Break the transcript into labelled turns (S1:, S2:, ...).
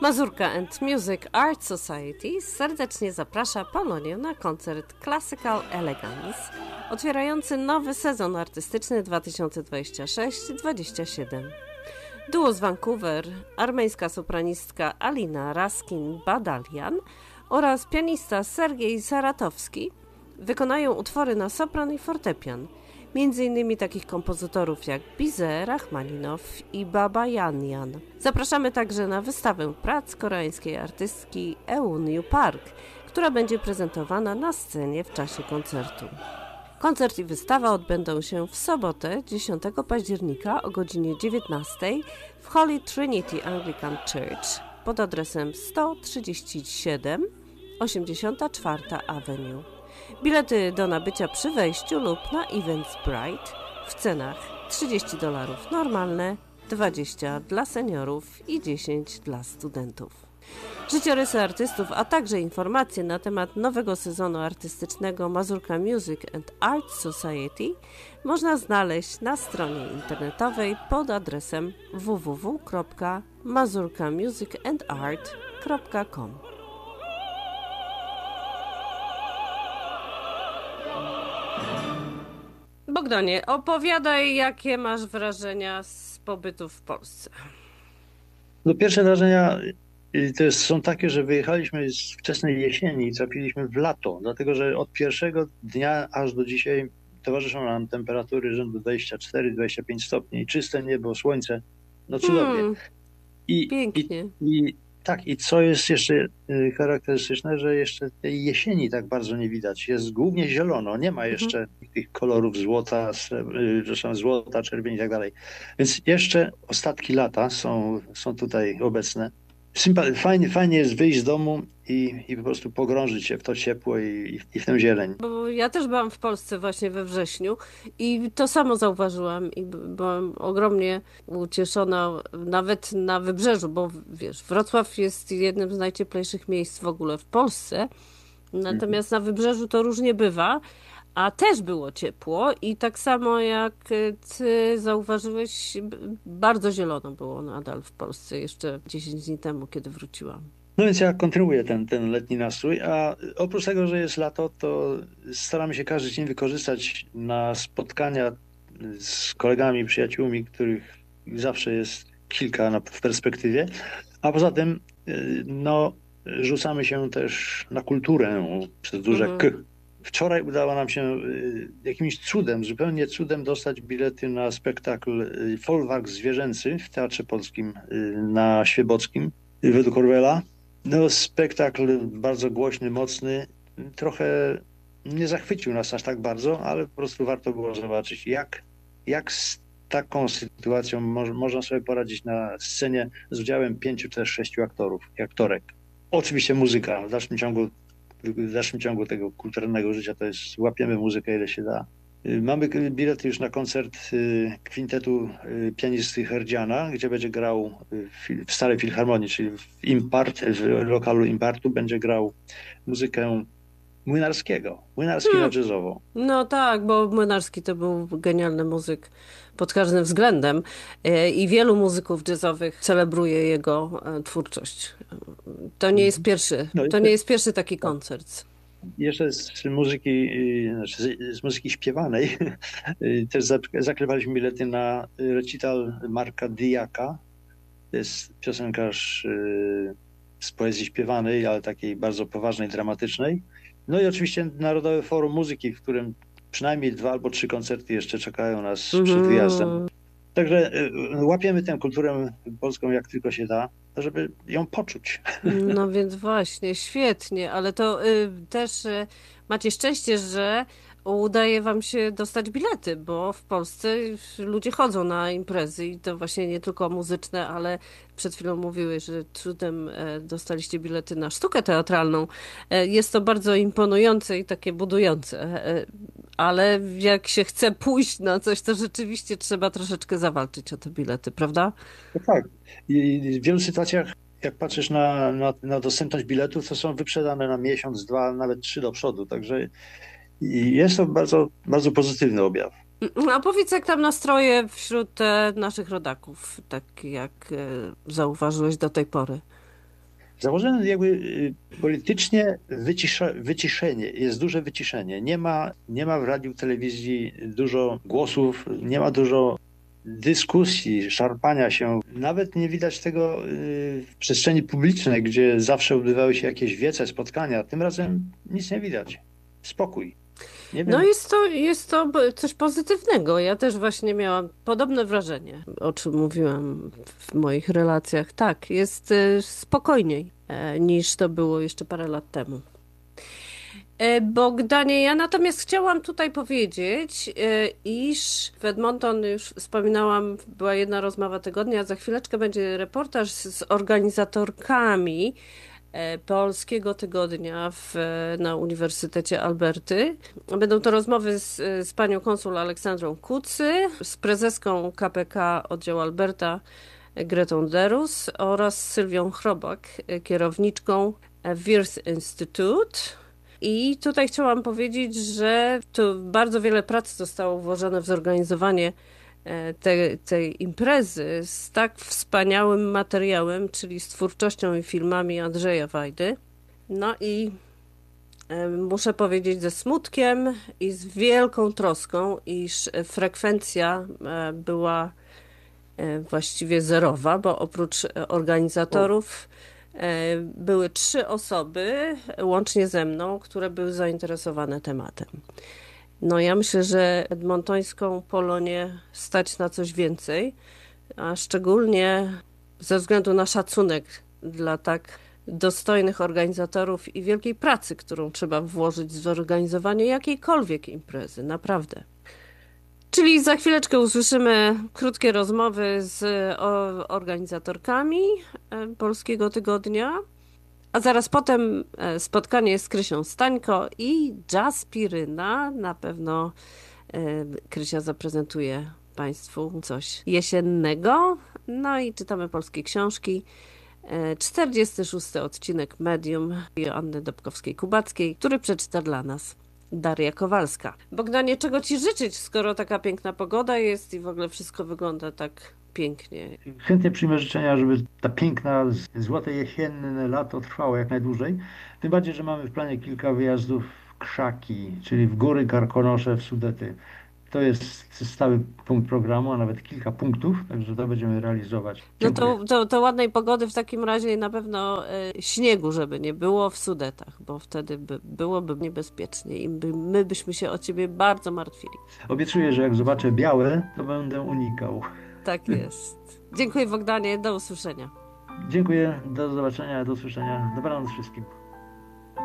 S1: Mazurka and Music Art Society serdecznie zaprasza ponownie na koncert Classical Elegance, otwierający nowy sezon artystyczny 2026-27. Duo z Vancouver, armeńska sopranistka Alina Raskin-Badalian oraz pianista Sergiej Saratowski wykonają utwory na sopran i fortepian, m.in. takich kompozytorów jak Bizet, Rachmaninow i Babajanyan. Zapraszamy także na wystawę prac koreańskiej artystki Eun-Yu Park, która będzie prezentowana na scenie w czasie koncertu. Koncert i wystawa odbędą się w sobotę 10 października o godzinie 19 w Holy Trinity Anglican Church pod adresem 137 84 Avenue. Bilety do nabycia przy wejściu lub na Eventbrite w cenach $30 normalne, 20 dla seniorów i 10 dla studentów. Życiorysy artystów, a także informacje na temat nowego sezonu artystycznego Mazurka Music and Art Society można znaleźć na stronie internetowej pod adresem www.mazurkamusicandart.com. Bogdanie, opowiadaj, jakie masz wrażenia z pobytu w Polsce.
S2: No pierwsze wrażenia są takie, że wyjechaliśmy z wczesnej jesieni i trafiliśmy w lato, dlatego że od pierwszego dnia aż do dzisiaj towarzyszą nam temperatury rzędu 24-25 stopni, czyste niebo, słońce, no cudownie.
S1: Pięknie.
S2: Tak, i co jest jeszcze charakterystyczne, że jeszcze tej jesieni tak bardzo nie widać. Jest głównie zielono, nie ma jeszcze tych kolorów złota, czerwieni i tak dalej. Więc jeszcze ostatki lata są tutaj obecne. Fajnie jest wyjść z domu i po prostu pogrążyć się w to ciepło i w tę zieleń.
S1: Bo ja też byłam w Polsce właśnie we wrześniu i to samo zauważyłam i byłam ogromnie ucieszona nawet na wybrzeżu, bo wiesz, Wrocław jest jednym z najcieplejszych miejsc w ogóle w Polsce, natomiast na wybrzeżu to różnie bywa, a też było ciepło i tak samo jak ty zauważyłeś, bardzo zielono było nadal w Polsce jeszcze 10 dni temu, kiedy wróciłam.
S2: No więc ja kontynuuję ten letni nastrój, a oprócz tego, że jest lato, to staramy się każdy dzień wykorzystać na spotkania z kolegami, przyjaciółmi, których zawsze jest kilka w perspektywie, a poza tym no, rzucamy się też na kulturę przez duże K. Wczoraj udało nam się jakimś cudem, zupełnie cudem dostać bilety na spektakl Folwark Zwierzęcy w Teatrze Polskim na Świebockim według Orwella. No, spektakl bardzo głośny, mocny, trochę nie zachwycił nas aż tak bardzo, ale po prostu warto było zobaczyć, jak z taką sytuacją można sobie poradzić na scenie z udziałem 5 czy 6 aktorów i aktorek. Oczywiście muzyka, w dalszym ciągu tego kulturalnego życia to jest, łapiemy muzykę ile się da. Mamy bilety już na koncert kwintetu pianisty Herdziana, gdzie będzie grał w Starej Filharmonii, czyli w lokalu Impartu będzie grał muzykę Młynarskiego. Młynarski na jazzowo.
S1: No tak, bo Młynarski to był genialny muzyk pod każdym względem i wielu muzyków jazzowych celebruje jego twórczość. To nie jest pierwszy taki koncert.
S2: Jeszcze z muzyki śpiewanej też zakrywaliśmy bilety na recital Marka Dijaka. To jest piosenkarz z poezji śpiewanej, ale takiej bardzo poważnej, dramatycznej. No i oczywiście Narodowe Forum Muzyki, w którym przynajmniej 2 albo 3 koncerty jeszcze czekają nas przed wyjazdem. Także łapiemy tę kulturę polską jak tylko się da, żeby ją poczuć.
S1: No więc właśnie, świetnie, ale to też macie szczęście, że udaje wam się dostać bilety, bo w Polsce ludzie chodzą na imprezy i to właśnie nie tylko muzyczne, ale przed chwilą mówiłeś, że cudem dostaliście bilety na sztukę teatralną. Jest to bardzo imponujące i takie budujące, ale jak się chce pójść na coś, to rzeczywiście trzeba troszeczkę zawalczyć o te bilety, prawda?
S2: Tak. I w wielu sytuacjach, jak patrzysz na dostępność biletów, to są wyprzedane na miesiąc, 2, nawet 3 do przodu. Także jest to bardzo, bardzo pozytywny objaw.
S1: A powiedz, jak tam nastroje wśród naszych rodaków, tak jak zauważyłeś do tej pory?
S2: Założone jakby politycznie wyciszenie, jest duże wyciszenie. Nie ma w radiu, telewizji dużo głosów, nie ma dużo dyskusji, szarpania się. Nawet nie widać tego w przestrzeni publicznej, gdzie zawsze odbywały się jakieś wiece, spotkania. Tym razem nic nie widać. Spokój. Nie wiem.
S1: No jest to coś pozytywnego. Ja też właśnie miałam podobne wrażenie, o czym mówiłam w moich relacjach. Tak, jest spokojniej niż to było jeszcze parę lat temu. Bogdanie, ja natomiast chciałam tutaj powiedzieć, iż w Edmonton, już wspominałam, była jedna rozmowa tygodnia, za chwileczkę będzie reportaż z organizatorkami Polskiego Tygodnia na Uniwersytecie Alberty. Będą to rozmowy z panią konsul Aleksandrą Kucy, z prezeską KPK oddziału Alberta Gretą Derus oraz Sylwią Chrobak, kierowniczką Wirth Institute. I tutaj chciałam powiedzieć, że tu bardzo wiele pracy zostało włożone w zorganizowanie tej imprezy z tak wspaniałym materiałem, czyli z twórczością i filmami Andrzeja Wajdy. No i muszę powiedzieć ze smutkiem i z wielką troską, iż frekwencja była właściwie zerowa, bo oprócz organizatorów były 3 osoby, łącznie ze mną, które były zainteresowane tematem. No ja myślę, że edmontońską Polonię stać na coś więcej, a szczególnie ze względu na szacunek dla tak dostojnych organizatorów i wielkiej pracy, którą trzeba włożyć w zorganizowanie jakiejkolwiek imprezy, naprawdę. Czyli za chwileczkę usłyszymy krótkie rozmowy z organizatorkami Polskiego Tygodnia, a zaraz potem spotkanie z Krysią Stańko i Jaspiryna. Na pewno Krysia zaprezentuje Państwu coś jesiennego. No i czytamy polskie książki. 46. odcinek Medium Joanny Dobkowskiej-Kubackiej, który przeczyta dla nas Daria Kowalska. Bogdanie, czego Ci życzyć, skoro taka piękna pogoda jest i w ogóle wszystko wygląda tak pięknie?
S2: Chętnie przyjmę życzenia, żeby ta piękna, złote jesienne lato trwało jak najdłużej. Tym bardziej, że mamy w planie kilka wyjazdów w krzaki, czyli w góry Karkonosze, w Sudety. To jest stały punkt programu, a nawet kilka punktów, także to będziemy realizować. Dziękuję.
S1: No to ładnej pogody w takim razie i na pewno śniegu, żeby nie było w Sudetach, bo wtedy byłoby niebezpiecznie i my byśmy się o Ciebie bardzo martwili.
S2: Obiecuję, że jak zobaczę białe, to będę unikał.
S1: Tak jest. Dziękuję Bogdanie, do usłyszenia.
S2: Dziękuję, do zobaczenia, do usłyszenia. Dobranoc wszystkim.